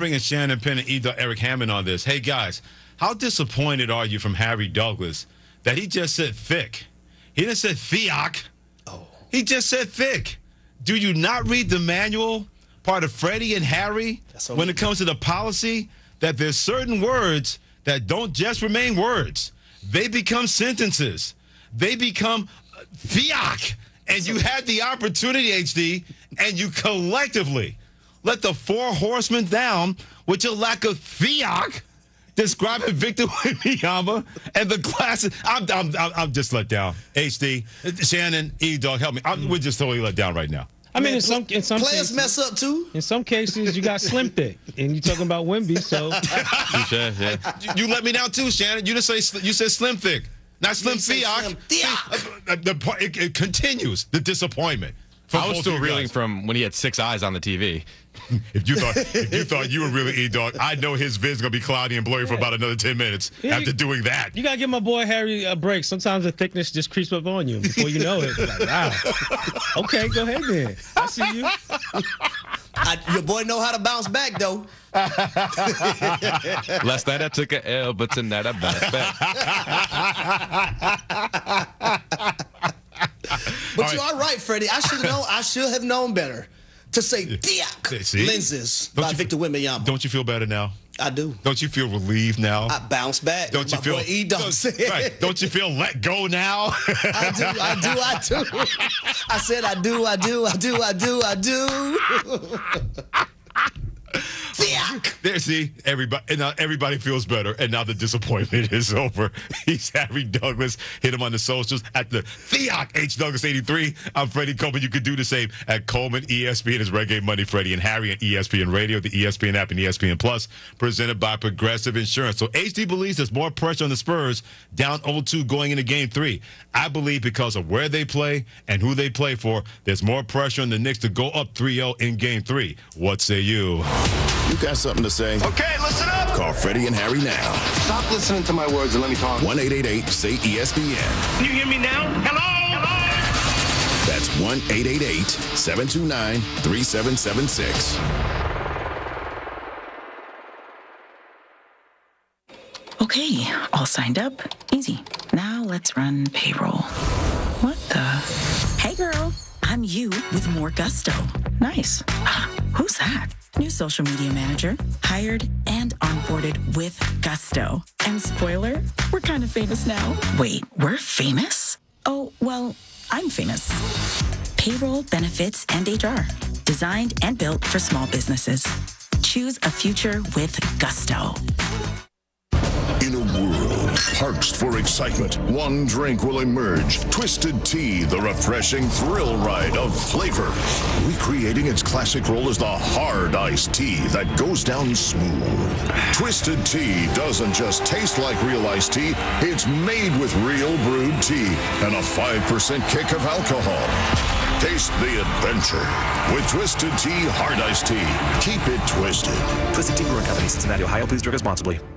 bringing Shannon Penn and Eric Hammond on this. Hey, guys, how disappointed are you from Harry Douglas that he just said thick? He didn't say Theoc. Oh. He just said thick. Do you not read the manual, part of Freddie and Harry, when it comes to the policy, that there's certain words that don't just remain words. They become sentences. They become Theoc. And you had the opportunity, HD, and you collectively let the four horsemen down with your lack of Theoc, describing Victor Wembanyama and the classes. I'm just let down. HD, Shannon, E-Dog, help me. We're just totally let down right now. I mean, in some players cases, mess up too. In some cases, you got Slim Thick, and you're talking about Wemby, so. You let me down too, Shannon. You didn't say you said Slim Thick, not Slim Theoc. It continues the disappointment. I was still reeling from when he had 6 eyes on the TV. If you thought you were really E-Dog, I know his vid's gonna be cloudy and blurry for about another 10 minutes after doing that. You gotta give my boy Harry a break. Sometimes the thickness just creeps up on you before you know it. Like, wow. Okay, go ahead then. I see you. Your boy know how to bounce back though. Last night I took a L, but tonight I bounce back. But you are right, Freddie. I should have known better to say Theoc lenses by Victor Wembanyama. Don't you feel better now? I do. Don't you feel relieved now? I bounce back. Don't you feel? Right. Don't you feel let go now? I do. I said I do. There, see, everybody feels better, and now the disappointment is over. He's Harry Douglas. Hit him on the socials at the Theoc H Douglas 83. I'm Freddie Coleman. You can do the same at Coleman ESPN is Reggae Money. Freddie and Harry and ESPN Radio, the ESPN app, and ESPN Plus, presented by Progressive Insurance. So HD believes there's more pressure on the Spurs down 0-2 going into Game 3. I believe because of where they play and who they play for, there's more pressure on the Knicks to go up 3-0 in Game 3. What say you? You got something to say? Okay, listen up. Call Freddie and Harry now. Stop listening to my words and let me talk. 1-888-SAY-ESPN. Can you hear me now? Hello? That's 1-888-729-3776. Okay, all signed up. Easy. Now let's run payroll. What the? Hey girl, I'm you with more gusto. Nice. Who's that? New social media manager, hired and onboarded with gusto. And spoiler, we're kind of famous now. Wait, we're famous? Oh, well, I'm famous. Payroll, benefits, and HR. Designed and built for small businesses. Choose a future with gusto. In a world parched for excitement, one drink will emerge. Twisted Tea, the refreshing thrill ride of flavor. Recreating its classic role as the hard iced tea that goes down smooth. Twisted Tea doesn't just taste like real iced tea, it's made with real brewed tea and a 5% kick of alcohol. Taste the adventure with Twisted Tea Hard Iced Tea. Keep it twisted. Twisted Tea Brewing Company, Cincinnati, Ohio. Please drink responsibly.